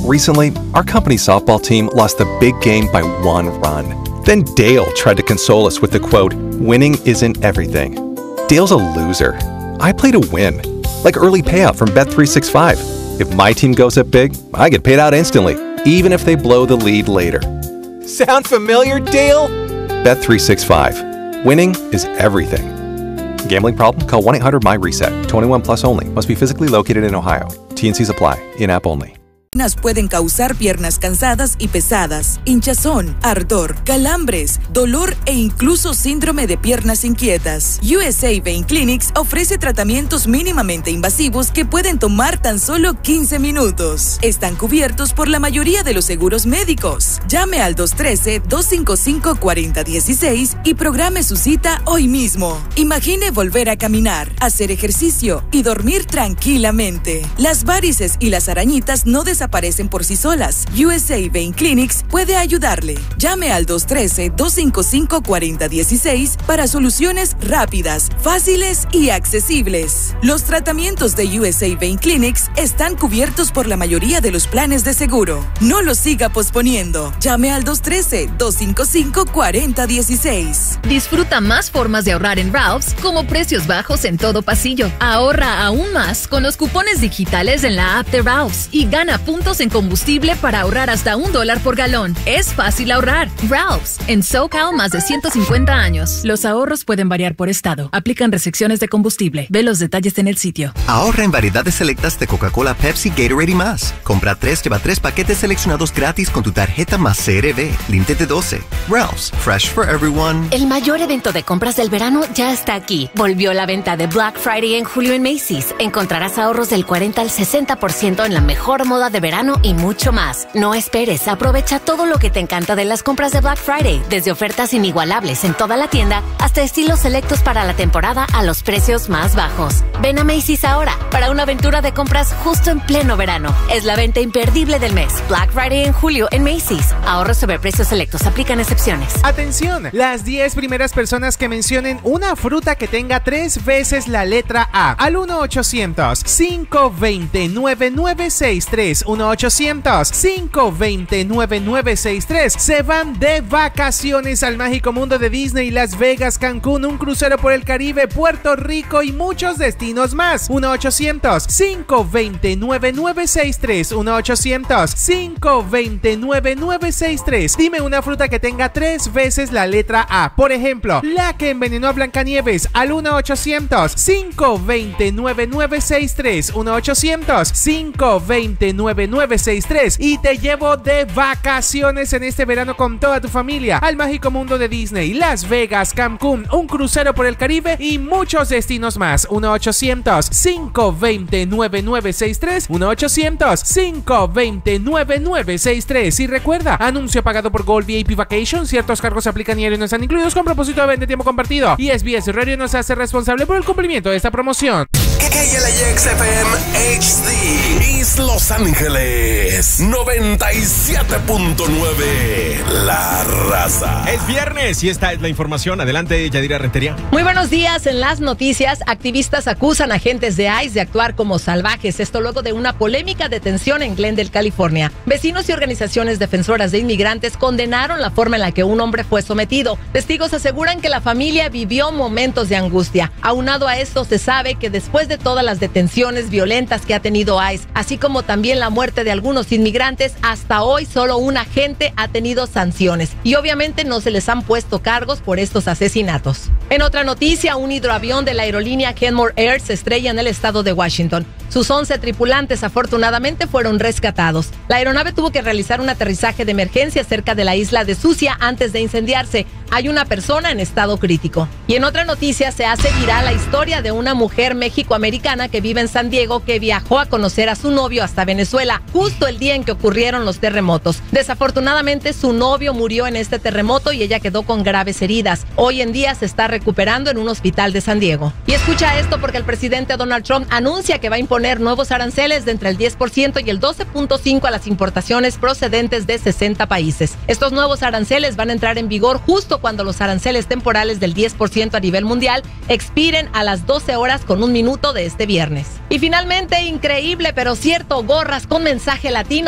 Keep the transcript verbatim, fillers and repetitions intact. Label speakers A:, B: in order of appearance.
A: Recently, our company's softball team lost the big game by one run. Then Dale tried to console us with the quote, "Winning isn't everything." Dale's a loser. I play to win, like early payout from Bet three sixty-five. If my team goes up big, I get paid out instantly, even if they blow the lead later. Sound familiar, Dale? Bet three sixty-five. Winning is everything. Gambling problem? Call one eight hundred M Y reset. twenty-one plus only. Must be physically located in Ohio. T and Cs apply. In-app only.
B: Pueden causar piernas cansadas y pesadas, hinchazón, ardor, calambres, dolor e incluso síndrome de piernas inquietas. U S A Vein Clinics ofrece tratamientos mínimamente invasivos que pueden tomar tan solo quince minutos. Están cubiertos por la mayoría de los seguros médicos. Llame al dos uno tres, dos cinco cinco, cuatro cero uno seis y programe su cita hoy mismo. Imagine volver a caminar, hacer ejercicio y dormir tranquilamente. Las varices y las arañitas no desaparecen por sí solas. U S A Vein Clinics puede ayudarle. Llame al dos uno tres, dos cinco cinco, cuatro cero uno seis para soluciones rápidas, fáciles y accesibles. Los tratamientos de U S A Vein Clinics están cubiertos por la mayoría de los planes de seguro. No los siga posponiendo. Llame al dos uno tres, dos cinco cinco, cuatro cero uno seis.
C: Disfruta más formas de ahorrar en Ralph's, como precios bajos en todo pasillo. Ahorra aún más con los cupones digitales en la app de Ralph's y gana puntos en combustible para ahorrar hasta un dólar por galón. Es fácil ahorrar. Ralph's, en SoCal más de ciento cincuenta años. Los ahorros pueden variar por estado. Aplican restricciones de combustible. Ve los detalles en el sitio.
D: Ahorra en variedades selectas de Coca-Cola, Pepsi, Gatorade y más. Compra tres, lleva tres paquetes seleccionados gratis con tu tarjeta más C R B. Límite de doce. Ralph's, fresh for everyone.
E: El mayor evento de compras del verano ya está aquí. Volvió la venta de Black Friday en julio en Macy's. Encontrarás ahorros del cuarenta al sesenta por ciento en la mejor moda de verano y mucho más. No esperes, aprovecha todo lo que te encanta de las compras de Black Friday, desde ofertas inigualables en toda la tienda hasta estilos selectos para la temporada a los precios más bajos. Ven a Macy's ahora para una aventura de compras justo en pleno verano. Es la venta imperdible del mes. Black Friday en julio en Macy's. Ahorros sobre precios selectos, aplican excepciones.
F: Atención, las diez primeras personas que mencionen una fruta que tenga tres veces la letra A al uno ochocientos, cinco dos cero, nueve nueve seis tres, uno ochocientos, cinco dos cero, nueve nueve seis tres se van de vacaciones al mágico mundo de Disney, Las Vegas, Cancún, un crucero por el Caribe, Puerto Rico y muchos destinos más. uno ochocientos, cinco dos cero, nueve nueve seis tres, uno ochocientos, cinco dos cero, nueve nueve seis tres. Dime una fruta que tenga tres veces la letra A. Por ejemplo, la que envenenó a Blancanieves al uno ochocientos, cinco dos cero, nueve nueve seis tres, uno ochocientos, cinco dos cero, nueve nueve seis tres y te llevo de vacaciones en este verano con toda tu familia al mágico mundo de Disney, Las Vegas, Cancún, un crucero por el Caribe y muchos destinos más. uno ochocientos, cinco dos cero, nueve nueve seis tres, uno ochocientos, cinco dos cero, nueve nueve seis tres. Y recuerda, anuncio pagado por Gold V I P Vacation. Ciertos cargos se aplican y no están incluidos con propósito de venta de tiempo compartido. Y S B S Radio no se hace responsable por el cumplimiento de esta promoción.
G: K L I X F M H D East Los Ángeles noventa y siete punto nueve La Raza.
H: Es viernes y esta es la información. Adelante, Yadira Rentería.
I: Muy buenos días. En las noticias, activistas acusan a agentes de ICE de actuar como salvajes. Esto luego de una polémica detención en Glendale, California. Vecinos y organizaciones defensoras de inmigrantes condenaron la forma en la que un hombre fue sometido. Testigos aseguran que la familia vivió momentos de angustia. Aunado a esto, se sabe que después de todas las detenciones violentas que ha tenido ICE, así como también la muerte de algunos inmigrantes, hasta hoy solo un agente ha tenido sanciones y obviamente no se les han puesto cargos por estos asesinatos. En otra noticia, un hidroavión de la aerolínea Kenmore Air se estrella en el estado de Washington. Sus once tripulantes afortunadamente fueron rescatados. La aeronave tuvo que realizar un aterrizaje de emergencia cerca de la isla de Sucia antes de incendiarse. Hay una persona en estado crítico. Y en otra noticia, se hace viral la historia de una mujer mexicoamericana que vive en San Diego que viajó a conocer a su novio hasta Venezuela justo el día en que ocurrieron los terremotos. Desafortunadamente, su novio murió en este terremoto y ella quedó con graves heridas. Hoy en día se está recuperando en un hospital de San Diego. Y escucha esto, porque el presidente Donald Trump anuncia que va a imponer nuevos aranceles de entre el diez por ciento y el doce punto cinco por ciento a las importaciones procedentes de sesenta países. Estos nuevos aranceles van a entrar en vigor justo cuando los aranceles temporales del diez por ciento a nivel mundial expiren a las doce horas con un minuto de este viernes. Y finalmente, increíble pero cierto, gorras con mensaje latino